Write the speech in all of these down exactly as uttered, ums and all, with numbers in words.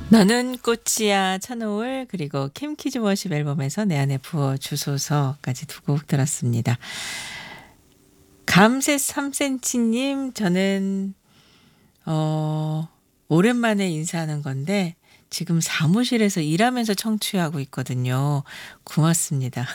너는 꽃이야 찬호울 그리고 캠키즈 워십 앨범에서 내 안에 부어주소서까지 두 곡 들었습니다. 감새 삼 센티님 저는 어 오랜만에 인사하는 건데 지금 사무실에서 일하면서 청취하고 있거든요. 고맙습니다.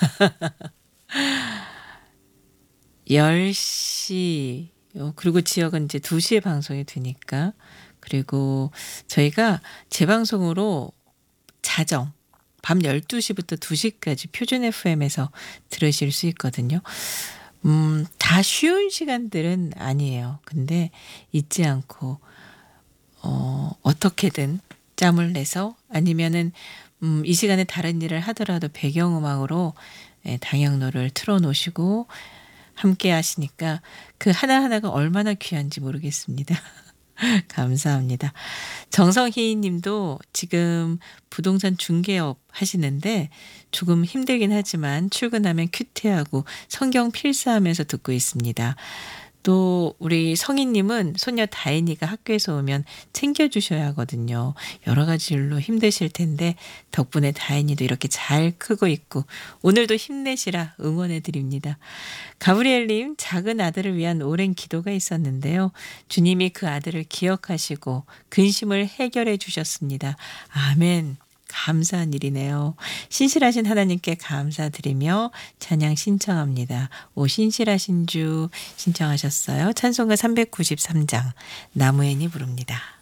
열 시 어 그리고 지역은 이제 두 시에 방송이 되니까 그리고 저희가 재방송으로 자정 밤 열두 시부터 두 시까지 표준 에프엠에서 들으실 수 있거든요. 음 다 쉬운 시간들은 아니에요. 근데 잊지 않고 어 어떻게든 짬을 내서 아니면은 음 이 시간에 다른 일을 하더라도 배경음악으로 예 당양노를 틀어 놓으시고 함께 하시니까 그 하나하나가 얼마나 귀한지 모르겠습니다. 감사합니다. 정성희 님도 지금 부동산 중개업 하시는데 조금 힘들긴 하지만 출근하면 큐티하고 성경 필사하면서 듣고 있습니다. 또 우리 성희 님은 손녀 다인이가 학교에서 오면 챙겨주셔야 하거든요. 여러 가지 일로 힘드실 텐데 덕분에 다인이도 이렇게 잘 크고 있고 오늘도 힘내시라 응원해 드립니다. 가브리엘 님 작은 아들을 위한 오랜 기도가 있었는데요. 주님이 그 아들을 기억하시고 근심을 해결해 주셨습니다. 아멘. 감사한 일이네요. 신실하신 하나님께 감사드리며 찬양 신청합니다. 오 신실하신 주 신청하셨어요. 찬송가 삼백구십삼 장 나무엔이 부릅니다.